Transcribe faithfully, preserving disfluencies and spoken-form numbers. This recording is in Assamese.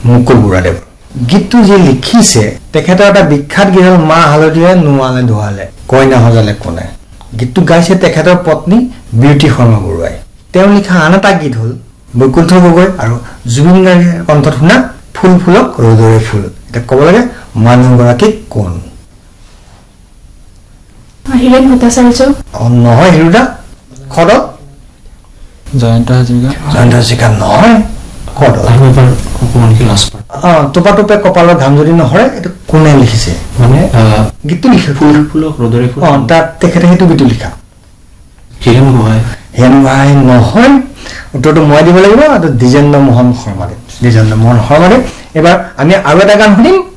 মুকুল বুঢ়াদেৱ গীতটো যে লিখিছে তেখেতৰ এটা বিখ্যাত গীত হ'ল মা হালধিৰে নোৱালে ধোৱালে কইনা সজালে কোনে গীতটো গাইছে তেখেতৰ পত্নী বিউটি শৰ্মা বৰুৱাই তেওঁ লিখা আন এটা গীত হ'ল বৈকুণ্ঠ গগৈ আৰু জুবিন গাৰ্গৰ কণ্ঠত শুনা ফুল ফুলক ৰ'দৰে ফুল এটা ক'ব লাগে মানুহগৰাকী কোন হিৰেন ভট্টাচাৰ্য নহয় হিৰুদা খদক জয়ন্ত হাজৰিকা জয়ন্ত হাজৰিকা নহয় খদক টোপা টোপে কপালৰ ঘাম যদি নহৰে এইটো কোনে লিখিছে মানে গীতটো লিখে ফুল ফুলক ৰ'দৰে ফুল অ তাত তেখেতে সেইটো গীতটো লিখা হিৰেণ গোহাঁই হিৰেণ গোহাঁই নহয় উত্তৰটো মই দিব লাগিব আৰু দ্বিজেন্দ্ৰ মোহন শৰ্মাদেৱ দ্বিজেন্দ্ৰ মোহন শৰ্মাদেৱ এবাৰ আমি আৰু এটা গান শুনিম